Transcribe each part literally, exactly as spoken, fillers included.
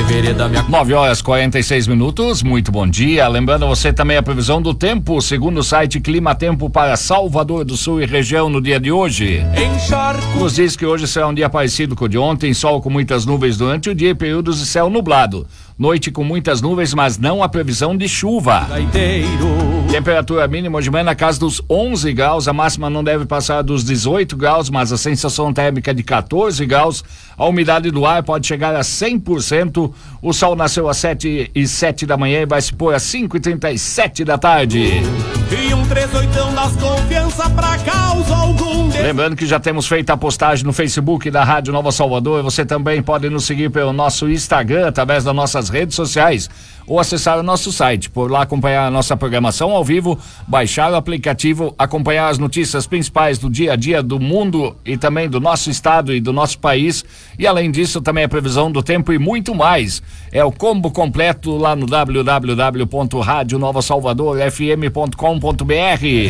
vereda minha... nove horas e quarenta e seis minutos, muito bom dia. Lembrando você também a previsão do tempo, segundo o site Clima Tempo para Salvador do Sul e região no dia de hoje. Encharco. Nos diz que hoje será um dia parecido com o de ontem, sol com muitas nuvens durante o dia e períodos de céu nublado. Noite com muitas nuvens, mas não há previsão de chuva. Gaiteiro. Temperatura mínima de manhã na casa dos onze graus, a máxima não deve passar dos dezoito graus, mas a sensação térmica de quatorze graus. A umidade do ar pode chegar a cem por cento. O sol nasceu às sete e sete da manhã e vai se pôr às cinco e trinta e sete da tarde. E um três oitão das confiança pra causa algum. Lembrando que já temos feito a postagem no Facebook da Rádio Nova Salvador. Você também pode nos seguir pelo nosso Instagram, através das nossas redes sociais, ou acessar o nosso site, por lá acompanhar a nossa programação ao vivo, baixar o aplicativo, acompanhar as notícias principais do dia a dia do mundo e também do nosso estado e do nosso país, e além disso também a previsão do tempo e muito mais. É o combo completo lá no w w w ponto rádio nova salvador f m ponto com ponto b r.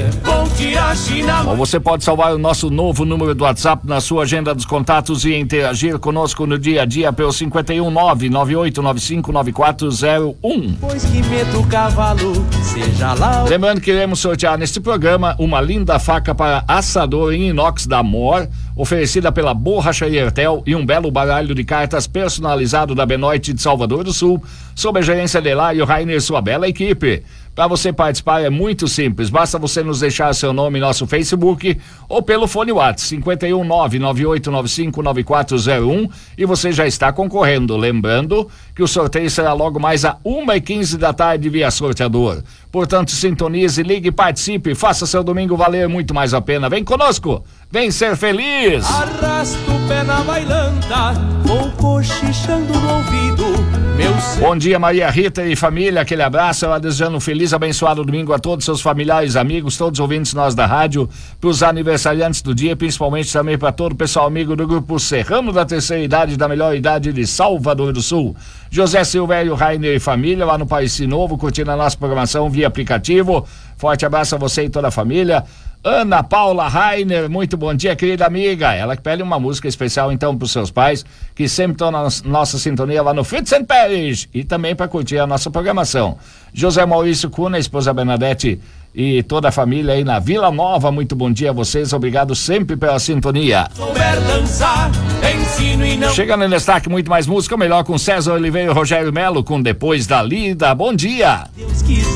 Ou você pode salvar o nosso novo número do WhatsApp na sua agenda dos contatos e interagir conosco no dia a dia pelo cinco um nove nove oito nove cinco nove quatro zero um. Pois que medo o cavalo, seja lá. Lembrando que iremos sortear neste programa uma linda faca para assador em inox da Mor, oferecida pela Borracharia Hertel, e um belo baralho de cartas personalizado da Benoit de Salvador do Sul, sob a gerência de Hilário Rainer e sua bela equipe. Para você participar é muito simples, basta você nos deixar seu nome em nosso Facebook ou pelo fone WhatsApp cinco um nove nove oito nove cinco nove quatro zero um e você já está concorrendo. Lembrando que o sorteio será logo mais a uma e quinze da tarde via sorteador. Portanto, sintonize, ligue, participe, faça seu domingo valer muito mais a pena. Vem conosco, vem ser feliz. Arrasta o pé na bailanta, vou cochichando no ouvido. Meu ser... Bom dia, Maria Rita e família, aquele abraço, ela desejando um feliz, abençoado domingo a todos seus familiares, amigos, todos os ouvintes nós da rádio, para os aniversariantes do dia, principalmente também para todo o pessoal amigo do grupo Serrano da terceira idade, da melhor idade de Salvador do Sul. José Silvério, Rainer e família, lá no País Novo, curtindo a nossa programação via aplicativo. Forte abraço a você e toda a família. Ana Paula Rainer, muito bom dia, querida amiga. Ela que pede uma música especial então para os seus pais, que sempre estão na nossa sintonia lá no Fritz and Parish, e também para curtir a nossa programação. José Maurício Cuna, esposa Bernadette e toda a família aí na Vila Nova, muito bom dia a vocês, obrigado sempre pela sintonia. Dançar, ensino e não... Chegando em destaque, muito mais música, melhor com César Oliveira e Rogério Melo, com Depois da Lida. Bom dia. Deus quiser.